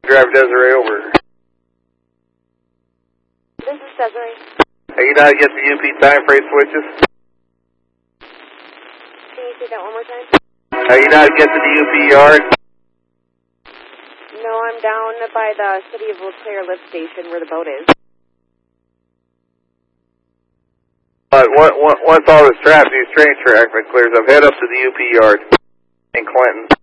Drive Desiree over. This is Desiree. Hey, you know how to get the UP time frame switches? Can you say that one more time? Hey, you know how to get to the UP yard? No, I'm down by the City of LeClaire lift station where the boat is. Once all this traffic, these train traffic clears up, head up to the UP yard in Clinton.